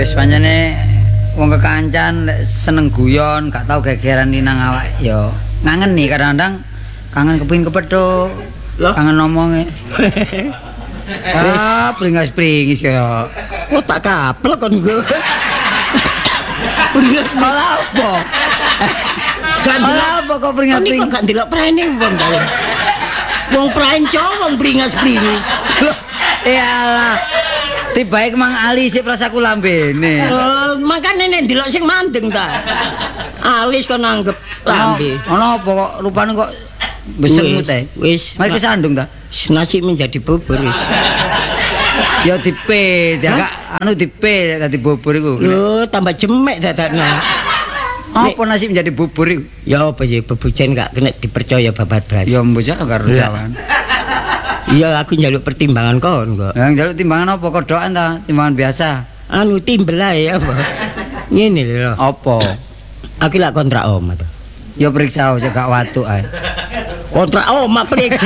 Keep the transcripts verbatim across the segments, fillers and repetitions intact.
wis pancene wong kekancan seneng guyon, gak tau gegeran nang awak ya ngangeni kadang-kadang kangen kepengin kepethuk, kangen ngomonge. Ah, pringas-pringis ya. Oh tak kaplek kon gue. Pringas malah apa? Gak malah apa kok pringas-pringis? Kok gak ndelok prene wong kaya. Wong pranco wong pringas-pringis. Iyalah. Tibae Mang Ali sik prasaku lambene. Oh, makane nek ndelok sing mandeng ta. Alis kok nanggep lambe. Ana apa kok rupane kok besengmu teh? Wis, mari kesandung ta. Nasi menjadi bubur wis. Ya dipe, ya anu dipe dadi bubur iku. Lho, tambah jemek dadakno. Apa nasi menjadi bubur iku? Ya apa sih bebujen gak kena dipercaya babat blas. Ya mbocah karo jawan. Iya, aku njaluk pertimbangan kon kok. Lah njaluk timbangan apa kodokan ta? Timbangan biasa. Anu timbel ae apa. Ngene lho. Apa? Aku lak kontrak omah to. Ya periksa aja gak watuk ae. Kontrak omah periksa.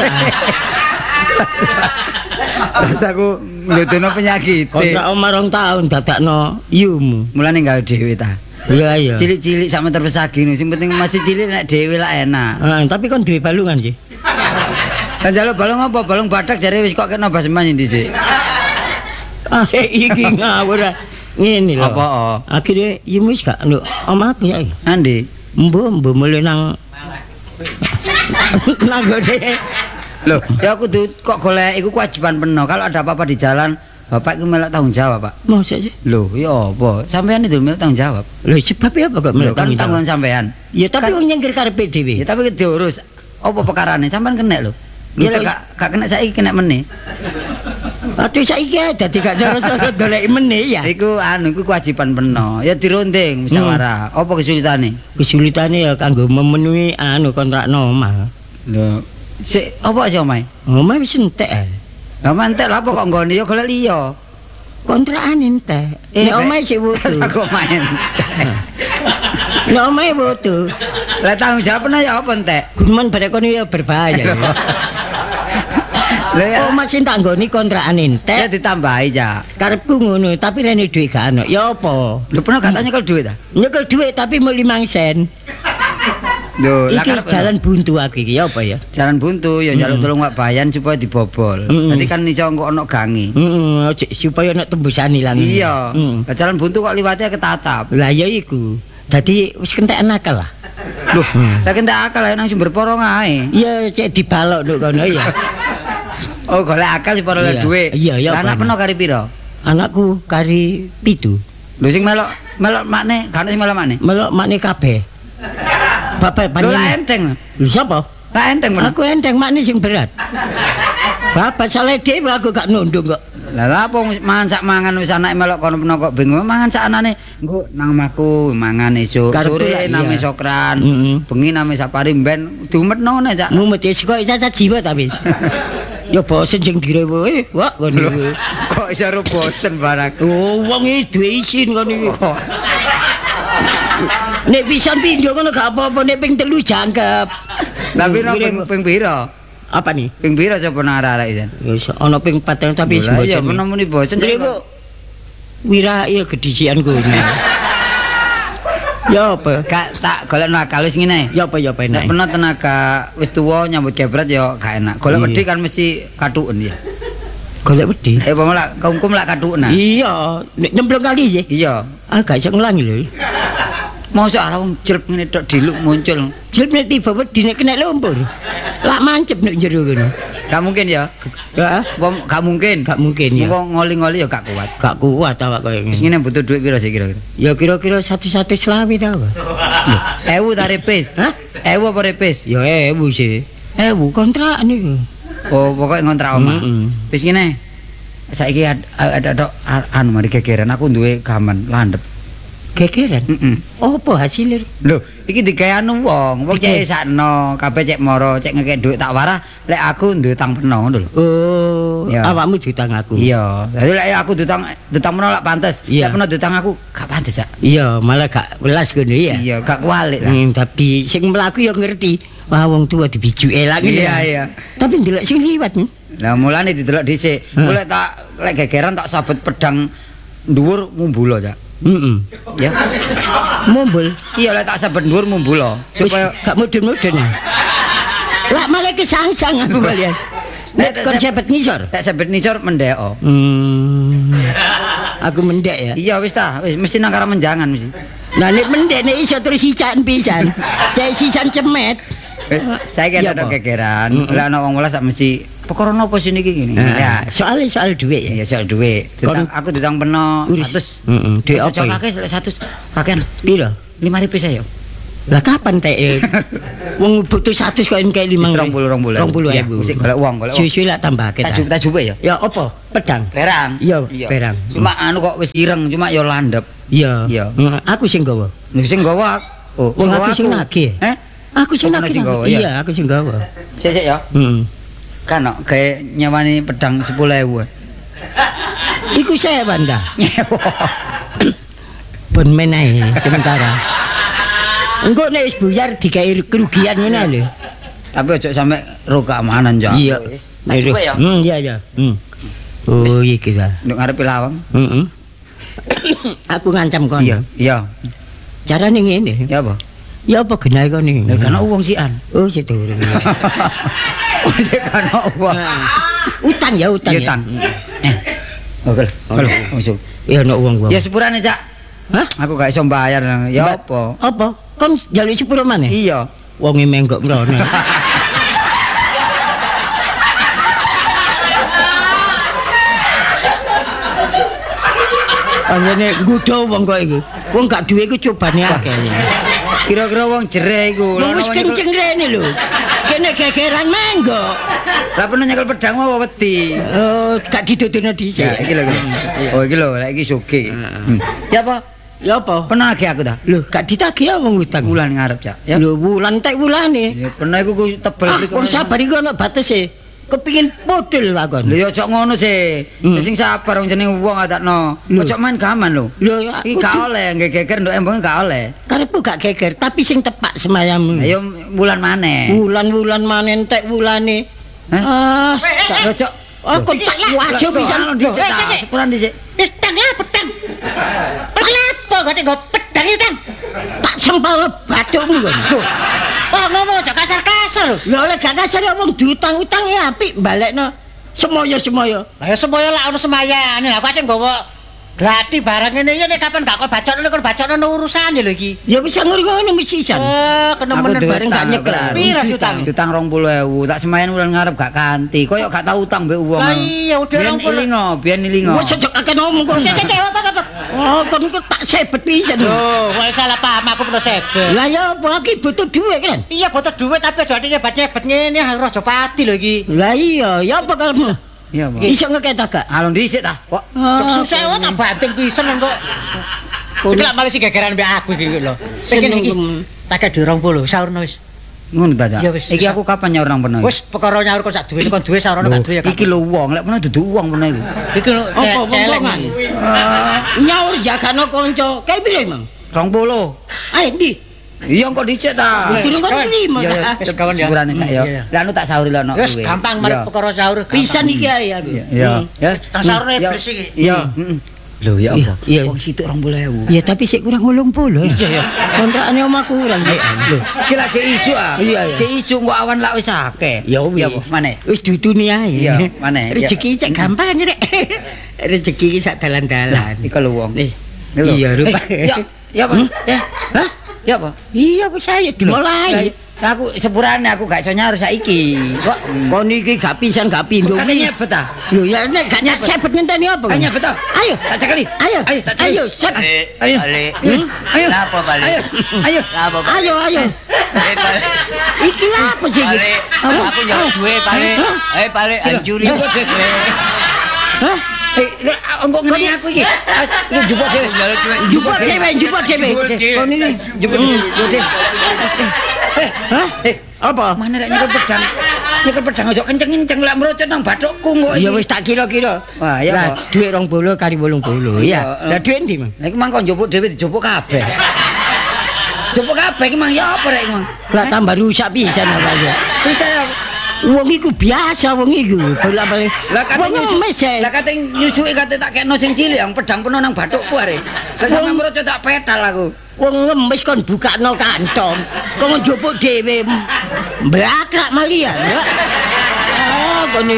Rasaku ndudono penyakit. Kontrak omah rong tahun dadakno yumu. Mulane gawe dhewe ta. Iya iya. Cilik-cilik sak meter persegi no. Sing penting masih cilik nek dhewe lah enak. Heeh, tapi kon duwe balungan sih. Kan jaluk balung apa? Balung badak jare wis kok kena baseman dhisik. Ah, iki ngawur. Ngene lho. Apa? Akhire yumu wis gak nduk omah aku ya. Andi. Mbo mbo mulai nang nang gede. Loh, ya aku tuh kok golek iku kewajiban penuh. Kalau ada apa-apa di jalan, Bapak iku melok tanggung jawab, Pak. Mosok sih? Loh, ya apa? Sampean itu melok tanggung jawab. Loh, sebab apa kok melok tanggung jawab? Tanggung sampean. Ya tapi wong nyengkir karepe dhewe. Ya tapi diurus. Apa perkarane? Sampean kena lho. Ya lek gak gak kena saiki kena meneh. Aduh saiki dadi gak cara-cara golek meneh ya. Iku anu iku kewajiban penuh. Ya dirunding musyawarah. Apa kesulitane? Kesulitane ya kanggo memenuhi anu kontrak omah. Lho, sik apa sih omahe? Omah wis entek ae. Lah mantek lha apa kok nggone ya golek liya. Kontrakan entek. Eh, nek omahe sik wudu. Aku main. Nek omahe wudu. Lah tanggung jawab ya apa entek? Gumen barek kono ya berbahaya. Lah omah sing tak nggoni kontrakan entek. Ya ditambahi ya. Karepku ngono, tapi rene dhuwit gak ono. Ya apa? Lho pernah gak nyekel dhuwit ta? Nyekel dhuwit tapi mau lima sen. Lho, iki jalan buntu aku iki ya apa ya? Jalan buntu ya njaluk tolong Pak Bayan supaya dibobol. Nanti kan iso engko ono gangi. Heeh, supaya ono tembusan ilang. Iya. Lah jalan buntu kok liwatnya ketatap. Lah ya iku. Dadi wis kentekan akal lah. Loh, lah kentek akal nang sumber porong ae. Iya, cek dibalok nduk kono ya. Oh, golek akal sing para oleh dhuwit. Iya, iya. Lah anak peno kari piro? Anakku kari pitu. Lho sing melok melok makne, gak ono sing melok makne. Melok makne kabeh. Bapak panjenengan. Lho enteng. Lho sapa? Lah enteng men. Aku enteng makne sing berat. Bapak saleh dhewe aku gak nundung kok. Lah apa mangan sak mangan wis anake melok kono peno kok bingung mangan sak anane. Engko nang omahku mangan esuk. Sore name sokran. Bengi name sapari ben diumetno nek cak. Mumet wis kok cacat jiwa ta wis. Ya bosen sing direwe, wah ngono. Kok iso ro bosen barang. Oh, wong iki duwe isin ngono iki. Nek pisan pindho ngono gak apa-apa, nek ping telu jangkep. Lah piro ping piro? Apa nih? Ping piro coba nang arek-arek iki? Wis ana ping patang tapi bosen. Ya menawa muni bosen. Lho wira iya gedisian ku. Ya apa? Gak tak golekno akal wis ngene. Ya apa ya apa enak. Nek peno tenaga wis tuwa nyambut gebret ya gak enak. Golek wedi kan mesti katuken ya. Golek wedi. Eh apa lak kaum-kaum lak katuken. Iya, nek nyemplung kali sih. Iya. Ah gak iso ngelangi lho. Mosok arep wong jelep ngene tok diluk muncul. Jelep nek tiba wedi nek kena lumpur. Lak mancep nek jero ngono. Gak mungkin ya. Heeh. Gak mungkin. Gak mungkin ya. Kok ngoli-ngoli ya gak kuat. Gak kuat awak koyo ngene. Wis ngene butuh duit piro sih kira-kira? Ya kira-kira satu-satu selawi ta. Ewu ta repis? Hah? Ewu apa repis? Ya ewu sih. Ewu kontrak niku. Oh, pokoknya ngontrak omah. Wis ngene. Saiki ada anu mari gegeran aku duwe gaman landhep. Gegeran? Heeh. Apa hasilnya? Lho, iki digawe anu wong, wong cek sakno, kabeh cek moro, cek ngekek dhuwit tak warah, lek aku duwe utang peno ngono lho. Oh, awakmu diutang aku. Iya, dadi lek aku diutang diutang peno lak pantes, lek peno diutang aku gak pantes ya. Iya, malah gak welas ngono ya. Iya, gak kualik lah. Hmm, tapi sing mlaku ya ngerti, wah wong tua dibijuke lagi. Iya, iya. Tapi ndelok sing liwat. Lah mulane didelok dhisik. Mulai tak lek gegeran tak sabet pedang dhuwur ngumbulo, Cak. Heeh. Ya. Mumbul. Iya lek tak sebet dhuwur mumbul lo. Supaya gak mudun-mudun. Lah malah kesang-sang aku balian. Nek kon sebet ngisor. Tak sebet ngisor mendek. Hmm. Aku mendek ya. Iya wis ta, wis mesti nang karo menjangan mesti. Nah nek mendek nek iso terus sisan pisan. Cek sisan cemet. Wis saiki ada kegeran. Lah ana wong welas sak mesti perkara napa sih niki ngene. Ya, soal soal duit ya. Ya soal duit. Aku ditang peno seratus. Heeh. Duit apa? Cocok akeh seratus. Kakean. Piro? lima ribu saya. Lah kapan teh? Wong butuh seratus kok engke lima ribu. rong puluh ribu. Mesti golek uang, golek uang. Suwi-suwi lak tambah kita. Tak tak jupuk ya. Ya apa? Pedang. Perang. Iya, perang. Cuma anu kok wis ireng, cuma ya landhep. Iya. Iya. Aku sing gawa. Lho sing gawa. Oh, wong aku sing nagih. Eh? Aku sing nagih. Iya, aku sing gawa. Sik-sik ya. Heeh. Kan kok gawe nyewani pedang sepuluh ribu. Iku sewa ndak? Ben menae sementara. Engko nek wis buyar digawe kerugian ngene lho. Tapi ojo sampe ro keamanan ya. Iya. Tak coba ya. Hmm, iya ya. Hmm. Oh, iki sa. Nduk ngarepe lawang. Heeh. Aku ngancam kon. Iya, iya. Carane ngene. Ya apa? Ya apa genahe kon iki? Lah kana uang sian. Oh, situ. Oh, sik kana uang. Utang ya, utang. Ya utang. Eh. Oke, kalau masuk. Ya ono uang gua. Ya sepurane, Cak. Hah? Aku gak iso bayar. Ya apa? Apa? Kon njaluk sepuro maneh? Iya. Wonge menggok ngrono. Anjene nggodho wong kok iku. Wong gak duwe iku cobane akeh. Kira-kira wong jere iku. Wong wis kenceng rene lho. Kene gegeran menggok. Lah pernah nyekel pedang apa wedi? Oh, gak didudune dhisik. Ya iki lho. Oh iki lho, lek iki sugih. Ya apa? Ya apa? Pernah lagi aku dah. Lho, gak ditagih wong utang. Wulan ngarep, Cak. Ya. Lho, wulan tek wulane. Ya pernah iku tebel mriku. Wong sabar iku ana batese. Kepingin model lakon. Lho ya ojo ngono sih. Sing sabar wong jeneng wong adakno. Ojo main gaman lho. Lho iki gak oleh nggih geger nduk embong gak oleh. Karepku gak geger, tapi sing tepak semayammu. Ayo wulan maneh. Wulan-wulan maneh entek wulane. Ah, gak ojo. Aku tak wajib bisa dhisik. Sepuran dhisik. Pedang ya, pedang. Kenapa kok nggo pedang iki, Kang? Tak sempal bathukmu kon. Oh, ngomong aja kasar-kasar lho. Lha oleh gak kasar ya wong diutang-utang ya apik balekno semoyo-semoyo. Lah ya semoyo lak ono semayane. Aku aja nggawa glati barang ngene iki nek kapan gak kok bacokno kon bacokno urusan lho iki. Ya wis ngono mesti jan. Oh, kenemen bareng gak nyekel. Pira utang? Utang rong puluh ribu. Tak semayan wulan ngarep gak kanti. Koyok gak tau utang mbek wong. Lah iya udah rong puluh. Biyen ilingo, biyen ilingo. Wis aja akeh ngomong kok. Sik sik apa apa. Oh, kon iku tak sebet pisan. Oh, wae salah paham aku pernah sebet. Lah ya apa iki butuh dhuwit kan? Iya butuh dhuwit tapi aja nyebet-nyebet ngene raja pati lho iki. Lah iya, ya apa kamu? Iya, Pak. Iso ngeketa gak? Alon dhisik ta, kok. Cek susah wae tak banting pisan kok. Iki lak malah sing gegeran mbek aku iki lho. Iki iki tak kek rong puluh saurno wis. Ngono ta, Cak. Iki aku kapan nyaur nang peno? Wis perkara nyaur kok sak duwe kon duwe saurno tak duwe. Iki lho wong, lek peno dudu wong peno iki. Iki lho celengan. Nyaur jagano kanca. Kae piro, Mang? rong puluh. Ayo ndi? Iya kok dicek ta. Durung kon lima. Ya kawan ya. Sepurane tak ya. Lah anu tak sauri lho ono. Wis gampang marep perkara saur. Pisan iki ae aku. Iya. Ya. Tang saurne bersih iki. Iya, heeh. Lho ya apa? Wong situk rong puluh ribu. Ya tapi sik kurang wolong puluh. Iya ya. Kontrakane omahku kurang. Lho, iki lak sik ijo ah. Iya, iya. Sik ijo kok awan lak wis akeh. Ya wis. Ya maneh. Wis dudune ae. Iya, maneh. Rezeki cek gampang rek. Rezeki iki sak dalan-dalan. Iki lho wong. Iya, rupa. Ya, ya apa? Ya. Hah? Ya apa? Iya wis ayo dimulai. Lah aku sepurane aku gak iso nyaur saiki. Kok kon iki gak pisan gak pindho. Katanya nyebet ta? Lho ya nek gak nyebet ngenteni apa? Ayo nyebet ta? Ayo, tak cekeli. Ayo. Ayo, tak Ayo, set. Ayo. Ayo. Apa balik? Ayo. Ayo. Apa balik? Ayo, ayo. Iki apa sih? Balik. Aku nyok duwe balik. Eh balik anjuri. Hah? Eh, engko ngene aku iki. Lu jupuk dhewe. Jupuk dhewe, jupuk dhewe. Kon iki Jupuk dhewe. Eh, hah? Eh, apa? mana lek nyekel pedang? Nyekel pedang aja kenceng-kenceng lek merocot nang bathukku kok. Ya wis tak kira-kira. Wah, ya lah apa? dhuwit rong puluh kali wolong puluh. Iya. Lah dhuwit ndi, Mang? Lah iki mang kok njupuk dhewe dijupuk kabeh. Jupuk kabeh iki mang ya apa rek mang? Lah tambah rusak pisan apa ya. Percaya wong iku biasa wong iku bolak-balik. Lah kate nyusuk. Lah kate nyusuki kate tak kekno sing cilik yang pedang peno nang bathukku arek. Nek sampe mroco tak petal aku. Wong ngemis kon bukakno kantong. Kok njupuk dhewe. Blakrak malian ya. Ah, kon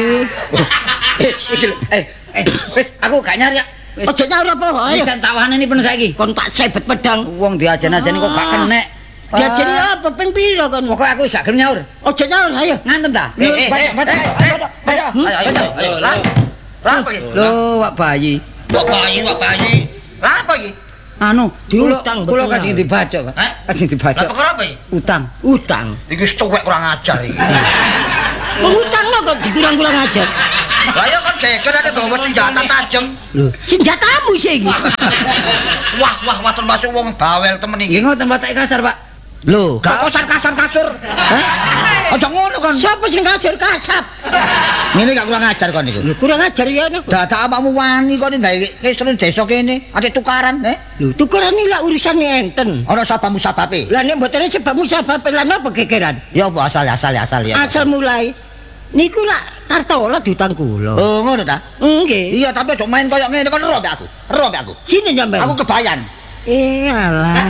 iki. Eh, eh, wis aku gak nyari ya. Aja nyaur apa ayo. Wis tawane ini pun saiki. Kon tak sebet pedang. Wong diajen-ajeni kok gak kenek. Diajeni apa ping pira kon? Pokoke aku gak gelem nyaur. Aja nyaur ayo. Ngantem ta? Eh, eh, eh, ayo, ayo, ayo, lah. Lah apa iki? Lho, wak bayi. Wak bayi, wak bayi. Lah apa iki? Anu, diutang kula betul. kasih dibaca, Pak. Hah? Kasih dibaca. Lah perkara apa iki? Utang. Utang. Iki wis tuwek kurang ajar iki. Utangno kok dikurang-kurang aja. Lah ya kan geger ada bawa senjata tajam. Lho, senjatamu sih iki. Wah, wah, wah termasuk wong bawel temen iki. Nggih ngoten Batak kasar, Pak. Lho, Gak usah kasar-kasur. Hah? Aja ngono kon. sapa sing kasur kasap? Ngene gak kurang ajar kon iku. Lho, kurang ajar ya niku. Dadak awakmu wani kok gawe kesren desa kene, ate tukaran, eh? Lho, tukuran iki lak urusan enten. Ana sabamu sababe. Lah nek mboten sebabmu sebab lan apa gegeran? Ya apa asal asal asal ya. Asal mulai niku lak kartola diutang kula. Oh, ngono ta? Nggih. Iya, tapi aja main koyo ngene kon ero mbek aku. Ero mbek aku. Sini sampean. Aku kebayan. Eh alah.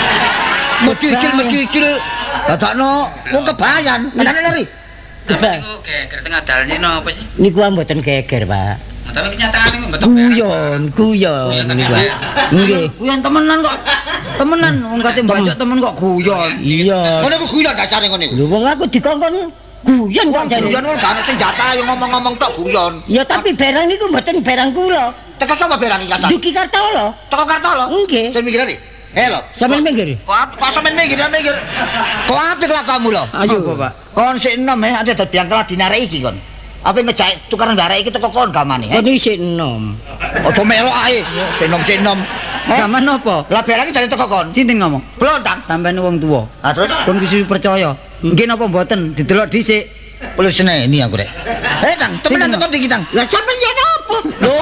Mencicil mencicil. Dadakno wong kebayan. Menane lari. Kebayan. Iku geger tengah dalan iki napa sih? Niku mboten geger, Pak. Tapi kenyataan iku mboten Guyon, guyon niku. Nggih. Guyon temenan kok. Temenan wong kate mbacok temen kok guyon. Iya. Ngono ku guyon dasare ngono iku. Lho wong aku dikongkon guyon kok jare. Guyon ora ana senjata yang ngomong-ngomong tok guyon. Ya tapi barang niku mboten barang kula. Teko sapa berang iki kasar? Duki Kartolo. Teko Kartolo. Nggih. Sing mikir iki. Eh lho. Sampeyan minggir. Kok kok sampean mikir mikir. Kok apik lah kamu lho. Ayo, Pak. Kon sik enom eh ade dadi angkel dinarek iki kon. Apa ngejak tukaran darek iki teko kon gamane eh. Kon isih enom. Aja melok ae. Enom sik enom. Eh, Zaman napa? lah berang iki jare teko kon. Sinten ngomong? Blontang. Sampeyan wong tuwa. Ah terus Kon kudu percaya. Nggih napa mboten didelok dhisik. polusine ini aku rek. Eh tang, temenan teko ndi Tang? Lah sampeyan yen apa? Lho.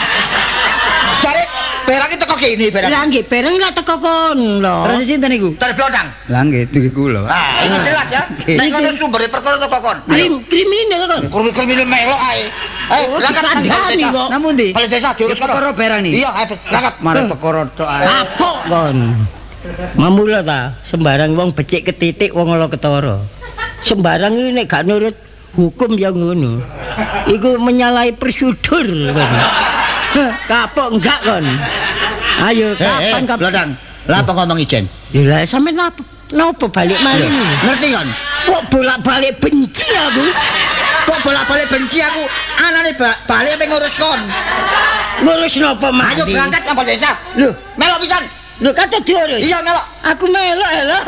Jare berang iki teko kene berang. Lah nggih bareng lak teko kon lho. Terus sinten niku? Dari blontang. Lah nggih iki kula. Nah, ini jelas ya. Nek ngono sumbere perkara teko kon. Krim kriminal kon. Kriminal melok ae. Eh, Oh, berangkat dikandani kok. Namun ndi? Balik desa diurus kono. Perkara barang nih. Iya, ayo berangkat. Mare perkara tok ae. Apok kon. Mamula ta, sembarang wong becik ketitik wong ala ketara. Sembarang iki nek gak nurut hukum ya ngono. Iku menyalahi prosedur kon. Kapok enggak kon. Ayo kapan kapan. Blontang. Lah apa ngomong ijen? Ya lah sampean napa napa balik malih. Ngerti kon? Kok bolak-balik benci aku. Kok bolak-balik benci aku? Anane balik apa ngurus kon? Ngurus napa Ayo malih? berangkat nang desa. Lho, Melok pisan. lho kata diurus. Iya melok. Aku melok lho.